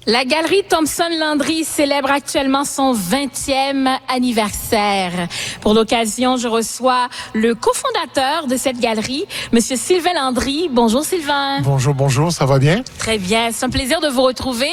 La galerie Thompson-Landry célèbre actuellement son 20e anniversaire. Pour l'occasion, je reçois le cofondateur de cette galerie, Monsieur Sylvain Landry. Bonjour Sylvain. Bonjour, ça va bien? Très bien, c'est un plaisir de vous retrouver.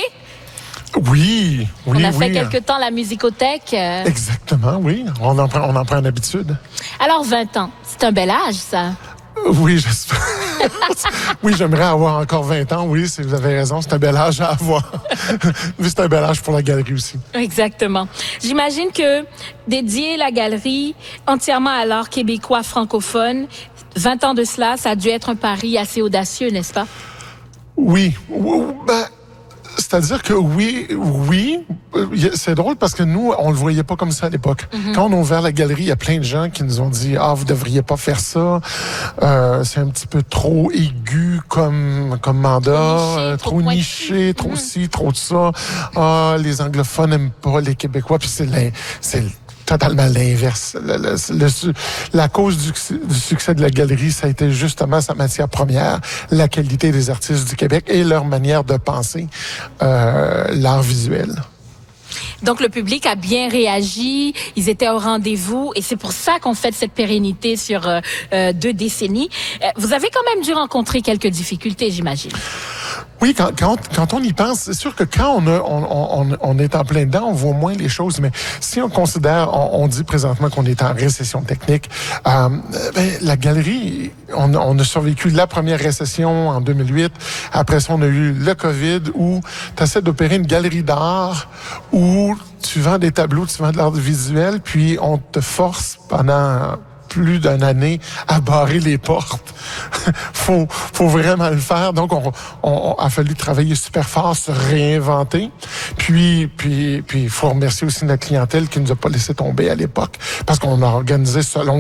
Oui. On a fait quelque temps la musicothèque. Exactement, oui. On en prend l'habitude. Alors 20 ans, c'est un bel âge ça. Oui, j'espère. Oui, j'aimerais avoir encore 20 ans. Oui, vous avez raison, c'est un bel âge à avoir. Mais c'est un bel âge pour la galerie aussi. Exactement. J'imagine que dédier la galerie entièrement à l'art québécois francophone, 20 ans de cela, ça a dû être un pari assez audacieux, n'est-ce pas? Oui. C'est-à-dire que oui. C'est drôle parce que nous, on le voyait pas comme ça à l'époque. Mm-hmm. Quand on a ouvert la galerie, il y a plein de gens qui nous ont dit « Ah, vous devriez pas faire ça. C'est un petit peu trop aigu comme mandat. Trop niché, trop ci, trop de ça. Ah, les anglophones aiment pas les Québécois. » Puis c'est totalement l'inverse. La cause du succès de la galerie, ça a été justement sa matière première, la qualité des artistes du Québec et leur manière de penser l'art visuel. Donc, le public a bien réagi, ils étaient au rendez-vous et c'est pour ça qu'on fait cette pérennité sur 2 décennies. Vous avez quand même dû rencontrer quelques difficultés, j'imagine. Oui, quand on y pense, c'est sûr que quand on est en plein dedans, on voit moins les choses. Mais si on considère, on dit présentement qu'on est en récession technique, la galerie, on a survécu la première récession en 2008. Après ça, on a eu le COVID où tu essaies d'opérer une galerie d'art où tu vends des tableaux, tu vends de l'art visuel, puis on te force pendant plus d'une année à barrer les portes. faut vraiment le faire. Donc, on a fallu travailler super fort, se réinventer. Puis, il faut remercier aussi notre clientèle qui nous a pas laissé tomber à l'époque parce qu'on a organisé selon